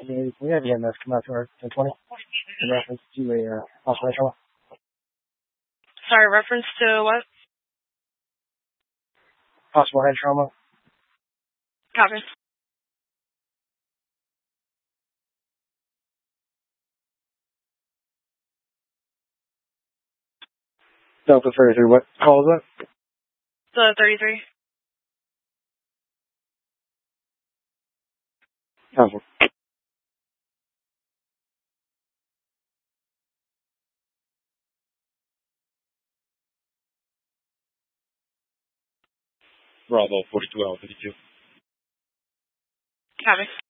we had the EMS come out to our 1020 in reference to a possible head trauma. Sorry, reference to what? Possible head trauma. Copy. Delta 33, what call is that? The 33. Council. Bravo 42 Alpha 52. Copy.